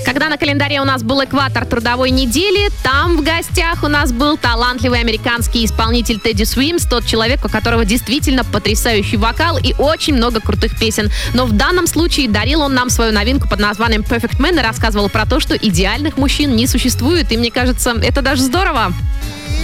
Когда на календаре у нас был экватор трудовой недели, там в гостях у нас был талантливый американский исполнитель Тедди Свимс, тот человек, у которого действительно потрясающий вокал и очень много крутых песен. Но в данном случае дарил он нам свою новинку под названием Perfect Man и рассказывал про то, что идеальных мужчин не существует. И мне кажется, это даже здорово.